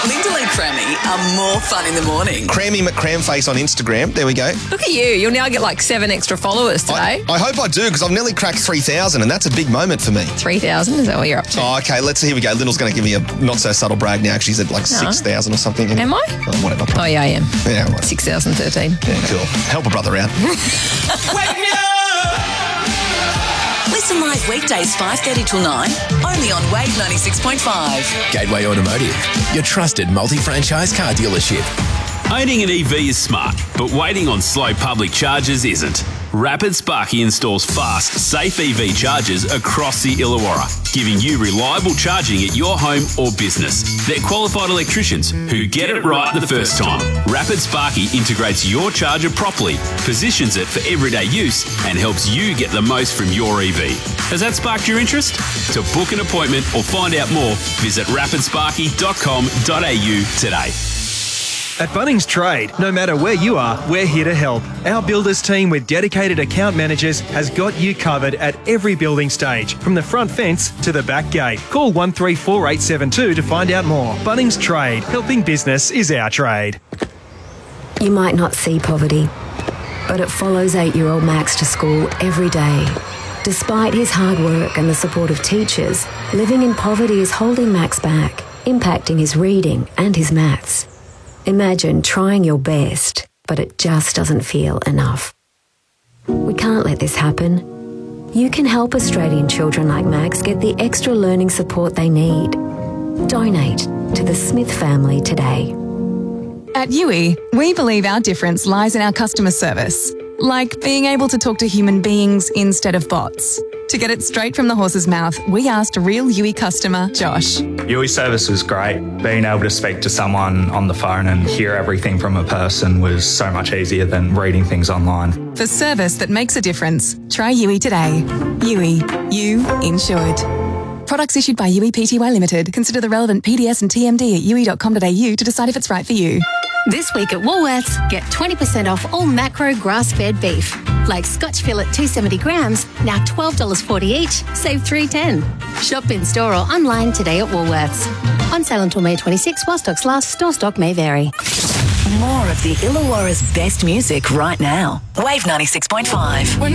Linda and Crammy are more fun in the morning. Crammy McCramface on Instagram. There we go. Look at you. You'll now get like 7 extra followers today. I hope I do, because I've nearly cracked 3,000, and that's a big moment for me. 3,000? Is that what you're up to? Oh, okay, here we go. Lyndall's going to give me a not-so-subtle brag now. She's at like 6,000 or something. Am I? Oh, whatever. Oh, yeah, I am. Yeah, right. 6,013. Yeah, cool. Help a brother out. Wake me up! Listen live weekdays 5:30 till 9, only on Wave 96.5. Gateway Automotive, your trusted multi-franchise car dealership. Owning an EV is smart, but waiting on slow public charges isn't. Rapid Sparky installs fast, safe EV chargers across the Illawarra, giving you reliable charging at your home or business. They're qualified electricians who get it right the first time. Rapid Sparky integrates your charger properly, positions it for everyday use, and helps you get the most from your EV. Has that sparked your interest? To book an appointment or find out more, visit rapidsparky.com.au today. At Bunnings Trade, no matter where you are, we're here to help. Our builders team with dedicated account managers has got you covered at every building stage, from the front fence to the back gate. Call 134872 to find out more. Bunnings Trade, helping business is our trade. You might not see poverty, but it follows 8-year-old Max to school every day. Despite his hard work and the support of teachers, living in poverty is holding Max back, impacting his reading and his maths. Imagine trying your best, but it just doesn't feel enough. We can't let this happen. You can help Australian children like Max get the extra learning support they need. Donate to the Smith family today. At Yui, we believe our difference lies in our customer service, like being able to talk to human beings instead of bots. To get it straight from the horse's mouth, we asked real Yui customer Josh. Yui service was great. Being able to speak to someone on the phone and hear everything from a person was so much easier than reading things online. For service that makes a difference, try Yui today. Yui, you insured. Products issued by Yui Pty Limited. Consider the relevant PDS and TMD at yui.com.au to decide if it's right for you. This week at Woolworths, get 20% off all macro grass-fed beef. Like Scotch fillet 270 grams, now $12.40 each, save $3.10. Shop in store or online today at Woolworths. On sale until May 26, while stocks last, store stock may vary. More of the Illawarra's best music right now. Wave 96.5.